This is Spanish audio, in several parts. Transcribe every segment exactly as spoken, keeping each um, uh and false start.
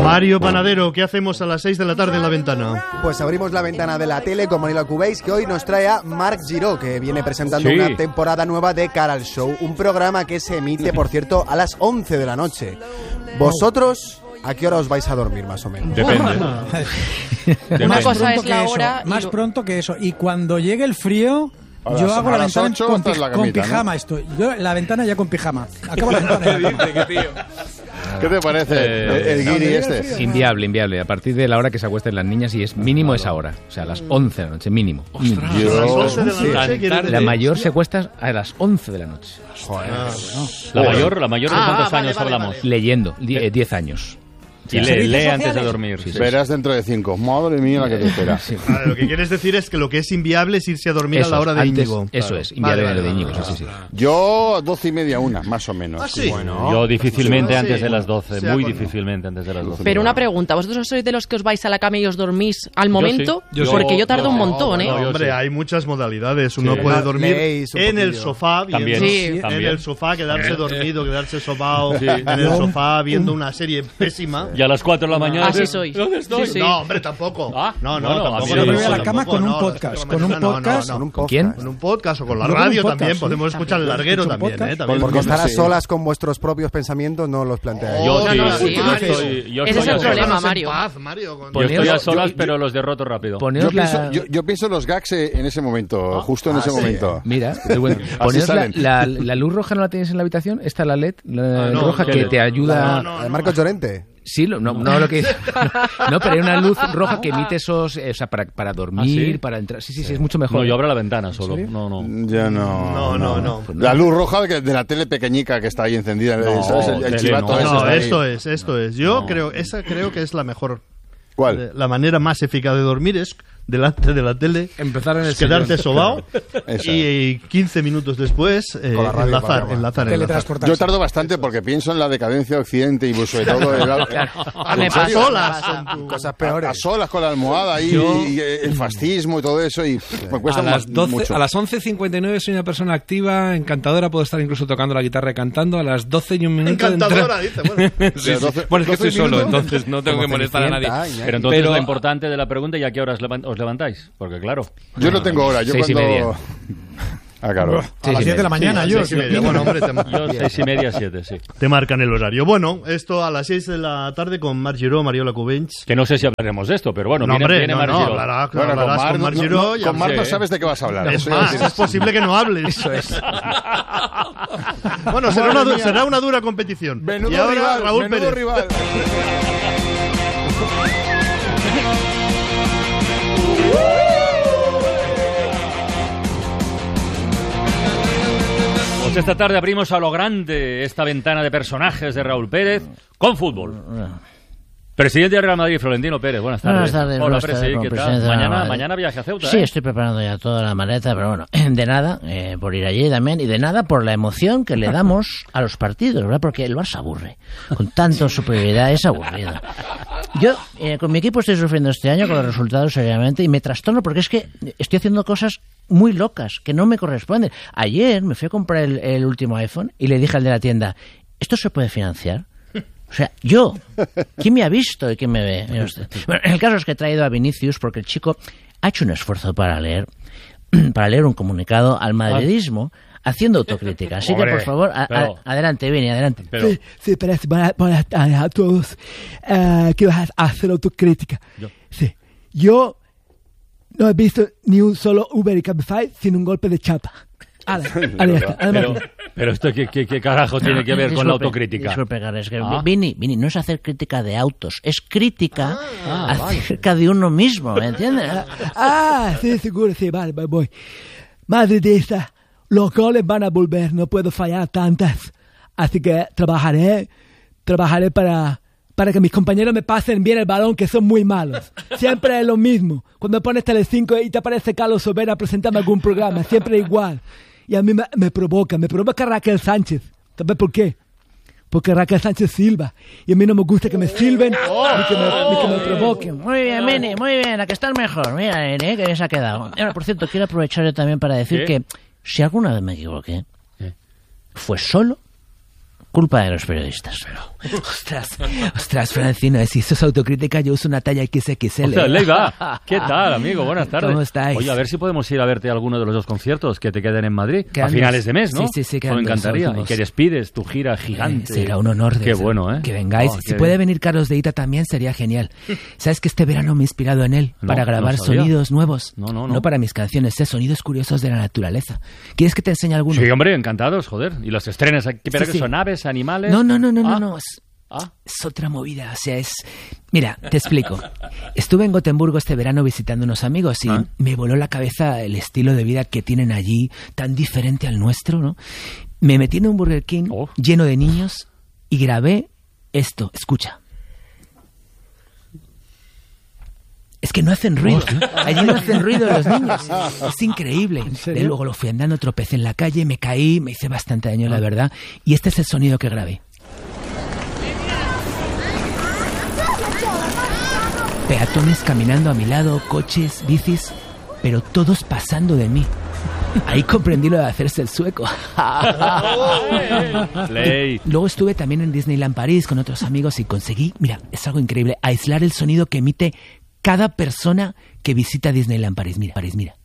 Mario Panadero, ¿qué hacemos a las seis de la tarde en la ventana? Pues abrimos la ventana de la tele con Manila Cubéis, que hoy nos trae a Marc Giró, que viene presentando Sí. una temporada nueva de Cara al Show, un programa que se emite, por cierto, a las once de la noche. ¿Vosotros a qué hora os vais a dormir, más o menos? Depende. Una Más cosa pronto es la que hora eso, y más lo- pronto que eso. Y cuando llegue el frío, A yo las- hago a la las ventana ocho con, estás pi- en la con camita, pijama. ¿no? Estoy. Yo la ventana ya con pijama. Acabo la ventana. en la cama. ¿Qué te parece Eh, el, el guiri este? Inviable, inviable. A partir de la hora que se acuesten las niñas, y es mínimo esa hora. O sea, a las once de la noche, mínimo. Mínimo. Yo- A las once de la noche, Tan ¿quieres tarde. decir? La mayor se acuesta a las once de la noche. La mayor, la mayor de Ah, cuántos vale, años vale, hablamos. vale. Leyendo, die- eh, diez años. Y lee, ¿Servicios lee antes de sociales? dormir. Sí, sí. Verás dentro de cinco. Madre mía la que te espera. Vale, lo que quieres decir es que lo que es inviable es irse a dormir Eso a la hora de antes- Íñigo. Eso Claro. es, inviable Vale, lo de vale, Íñigo. vale, Sí, sí, sí. vale. Yo, doce y media, una, más o menos. Ah, sí. Bueno. Yo difícilmente Sí, antes sí. de las doce, Sí, muy bueno. difícilmente antes de las doce. Pero una pregunta, ¿vosotros sois de los que os vais a la cama y os dormís al momento? sí. Yo Porque sí. yo tardo Yo un sí. montón, ¿eh? No, yo Hombre, sí. hay muchas modalidades. Uno Sí. puede dormir Leéis un en el poquillo. sofá, viendo, También. Sí. en También. el sofá, quedarse dormido, quedarse sobao Sí. en el sofá viendo una serie pésima. Y a las cuatro de la mañana. Así dices, soy. ¿Dónde estoy? Sí, sí. No, hombre, tampoco. Ah, no, no, bueno, tampoco. a mí Yo no me me voy a la gusta, cama con un no, podcast. no, Con un no, no, podcast. no, Con no. un podcast. ¿Quién? Con un podcast o con la Yo con un radio podcast, también. sí. Podemos escuchar el También. larguero Escucho también, podcast. ¿eh? También. Porque estar a Sí. solas con vuestros propios pensamientos no los planteáis. Yo Oh, sí, no, no, yo sí. estoy- yo Ese estoy es el a solas. problema, Déjanos en Mario. paz, Mario, con- Yo estoy a Poneos- solas, yo- pero los derroto rápido. Yo Poneos pienso, la... yo, yo pienso los gags eh, en ese momento, justo en ese momento. Mira, qué bueno. Así Poneos la, salen. la, la luz roja, ¿no la tienes en la habitación? ¿Esta la L E D? La Ah, no, roja ¿qué que L E D? te ayuda... No, no, La de Marcos Llorente. Sí, lo- no, no lo que no, no, pero hay una luz roja que emite esos, eh, o sea, para, para dormir, ¿Ah, sí? para entrar. Sí, sí, sí, es mucho mejor. No, yo abro la ventana solo. serio? No, no. Ya no. No, no, no. La luz roja que- de la tele pequeñica que está ahí encendida. No, ¿sabes? El, el tele chivato no. ese No, está ahí. esto es, esto es. Yo No. creo, esa creo que es la mejor. ¿Cuál? La manera más eficaz de dormir es delante de la tele, Empezar en el quedarte sillón. sobao Esa. y quince minutos después eh, Con la radio enlazar, para enlazar, enlazar. Teletransportarse. Yo tardo bastante porque pienso en la decadencia de Occidente y pues, sobre todo el, Ah, me ¿en pasa, serio? me solas pasa. con tu- Cosas a, a peores. solas con la almohada ahí Yo- y, eh, el fascismo y todo eso y me cuesta A las, más- doce, mucho. a las once cincuenta y nueve soy una persona activa, encantadora, puedo estar incluso tocando la guitarra y cantando. A las doce y un minuto... Encantadora, entra- dice. Bueno. Sí, sí. doce- Bueno, es que doce estoy solo, minutos. entonces no tengo Como que molestar a nadie. Cenicienta, Iñaki. Pero entonces Pero- lo importante de la pregunta, ¿y a qué horas levan- os levantáis? Porque claro. Yo no tengo hora, yo Seis y cuando... media. Ah, claro. A Sí, las sí, diez de la sí, mañana, Sí, yo. seis y media. Bueno, hombre, te, Yo seis y media, siete, sí. te marcan el horario. Bueno, esto a las seis de la tarde con Marc Giró, Mariola Cubens. Que no sé si hablaremos de esto, pero bueno, No, viene, hombre, viene no, Marc no, Giró. hablará, Bueno, con hablarás Mar, con no, Marc no, Giró. y con Mar no sí. sabes de qué vas a hablar. Es Eso ya más, tienes- es posible que no hables. Eso es. Bueno, será Madre una, du- mía. será una dura competición. Menudo y ahora rival, Raúl menudo Pérez. rival. Pues esta tarde abrimos a lo grande esta ventana de personajes de Raúl Pérez con fútbol. Presidente del Real Madrid, Florentino Pérez, buenas tardes. Buenas tardes, Hola, buenas Presi, tardes, como ¿qué tal? presidente del Real Mañana, Madrid. mañana viaje a Ceuta, Sí, ¿eh? estoy preparando ya toda la maleta, pero bueno, de nada eh, por ir allí también y de nada por la emoción que le damos a los partidos, ¿verdad? Porque el Barça aburre. Con tanto superioridad es aburrido. Yo eh, con mi equipo estoy sufriendo este año con los resultados seriamente y me trastorno porque es que estoy haciendo cosas muy locas que no me corresponden. Ayer me fui a comprar el, el último iPhone y le dije al de la tienda, ¿esto se puede financiar? O sea, yo, ¿quién me ha visto y quién me ve? Mire usted. Bueno, el caso es que he traído a Vinicius porque el chico ha hecho un esfuerzo para leer, para leer un comunicado al madridismo haciendo autocrítica. Así Hombre, que, por favor, a- a- pero- adelante, Vini, adelante. Pero, Sí, sí, pero es buenas, buenas tardes a todos. Eh, que vas a hacer autocrítica. Yo. Sí. Yo no he visto ni un solo Uber y Cabify sin un golpe de chapa. Ale, ale, ya está, ale, pero, máquina. pero esto, ¿qué, qué, qué carajo tiene que ver con la Disculpe, autocrítica? Disculpe, Carles, es que Ah. Vini, Vini, no es hacer crítica de autos, es crítica Ah, acerca de uno mismo, ¿me entiendes? Ah, sí, seguro, sí, vale, voy, voy. Madridista, los goles van a volver, no puedo fallar tantas. Así que trabajaré, trabajaré para, para que mis compañeros me pasen bien el balón, que son muy malos. Siempre es lo mismo. Cuando pones Telecinco y te aparece Carlos Sobera a presentarme algún programa, siempre igual. Y a mí me, me provoca, me provoca Raquel Sánchez. ¿Sabes por qué? Porque Raquel Sánchez silba. Y a mí no me gusta que me silben ni que me, ni que me provoquen. Muy bien, Vini, muy bien, a que estás mejor. Mira, Vini, que bien se ha quedado. Ahora, por cierto, quiero aprovechar yo también para decir ¿Qué? que si alguna vez me equivoqué, ¿Qué? fue solo culpa de los periodistas. Ostras, ostras, Francino, si eso es autocrítica, yo uso una talla equis equis ele. O sea, Leiva, ¿qué tal, amigo? Buenas tardes. ¿Cómo estáis? Oye, a ver si podemos ir a verte a alguno de los dos conciertos que te queden en Madrid a Quedan finales dos. de mes, ¿no? Sí, sí, sí, quedan Me dos encantaría. últimos. Y que despides tu gira gigante. Eh, será un honor. De Qué eso, bueno, ¿eh? Que vengáis. Oh, si qué puede bien. venir Carlos de Ita también, sería genial. ¿Sabes que este verano me he inspirado en él No, para grabar no sabía. sonidos nuevos? No, no, no. para mis canciones, ¿eh? Sonidos curiosos de la naturaleza. ¿Quieres que te enseñe alguno? Sí, hombre, encantados, joder. Y los estrenes aquí, pero Sí, que sí. son aves, animales. No, no, no, no, Ah. no, no. Es, Ah. es otra movida. O sea, es. Mira, te explico. Estuve en Gotemburgo este verano visitando unos amigos y Ah. me voló la cabeza el estilo de vida que tienen allí, tan diferente al nuestro, ¿no? Me metí en un Burger King Oh. lleno de niños y grabé esto. Escucha. Es que no hacen ruido. Allí no hacen ruido los niños. Es increíble. serio? Y luego lo fui andando, tropecé en la calle, me caí, me hice bastante daño, la verdad. Y este es el sonido que grabé. Peatones caminando a mi lado, coches, bicis, pero todos pasando de mí. Ahí comprendí lo de hacerse el sueco. Ley. Luego estuve también en Disneyland París con otros amigos y conseguí, mira, es algo increíble, aislar el sonido que emite cada persona que visita Disneyland París. Mira, París, mira.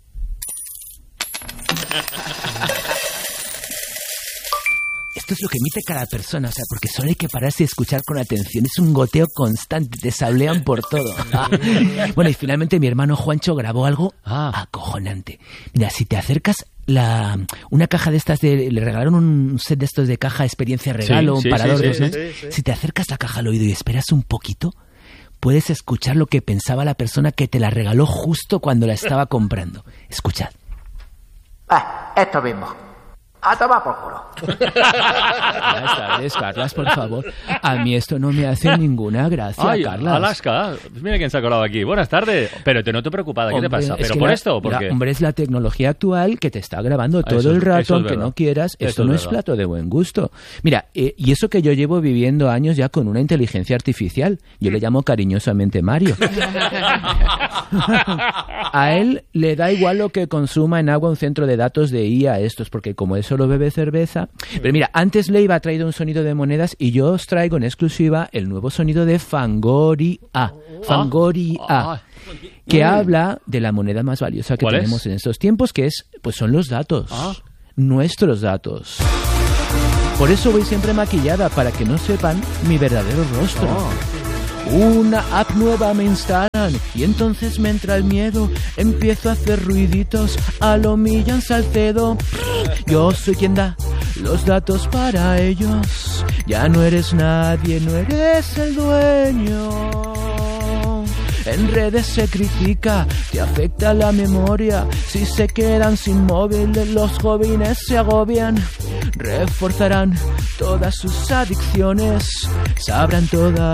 Esto es lo que emite cada persona, o sea, porque solo hay que pararse y escuchar con atención. Es un goteo constante, te sablean por todo. Bueno, y finalmente mi hermano Juancho grabó algo Ah. acojonante. Mira, si te acercas la una caja de estas, de, le regalaron un set de estos de caja experiencia regalo, Sí, un sí, parador sí, de sí, esos. sí, sí. Si te acercas la caja al oído y esperas un poquito, puedes escuchar lo que pensaba la persona que te la regaló justo cuando la estaba comprando. Escuchad. Ah, esto mismo. A tomar por culo. Buenas tardes, Carlas, por favor. A mí esto no me hace ninguna gracia, Ay, Carlas. Alaska. Pues mira quién se ha colado aquí. Buenas tardes. Pero te noto preocupada. ¿Qué te Hombre, pasa? es ¿Pero que por la- esto o por la- qué? Hombre, es la tecnología actual que te está grabando todo Eso- el eso rato, es aunque verdad. no quieras. Eso Esto es no es verdad. plato de buen gusto. Mira, eh, y eso que yo llevo viviendo años ya con una inteligencia artificial. Yo le llamo cariñosamente Mario. A él le da igual lo que consuma en agua un centro de datos de I A estos, porque como él solo bebe cerveza... Pero mira, antes Leiva ha traído un sonido de monedas y yo os traigo en exclusiva el nuevo sonido de Fangoria. Fangoria. Ah. Que habla de la moneda más valiosa que ¿Cuál tenemos es? en estos tiempos, que es, pues son los datos. Ah. Nuestros datos. Por eso voy siempre maquillada, para que no sepan mi verdadero rostro. Una app nueva me instalan y entonces me entra el miedo. Empiezo a hacer ruiditos a lo Millán Salcedo. Yo soy quien da los datos para ellos. Ya no eres nadie, no eres el dueño. En redes se critica, te afecta la memoria. Si se quedan sin móvil, los jóvenes se agobian. Reforzarán todas sus adicciones, sabrán todas